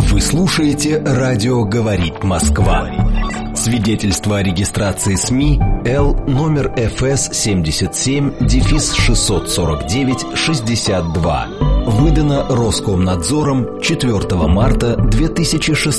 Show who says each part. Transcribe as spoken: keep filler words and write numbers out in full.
Speaker 1: Вы слушаете «Радио говорит Москва». Свидетельство о регистрации СМИ Л номер эф эс семьдесят семь шестьсот сорок девять шестьдесят два. Выдано Роскомнадзором четвёртого марта две тысячи шестнадцатого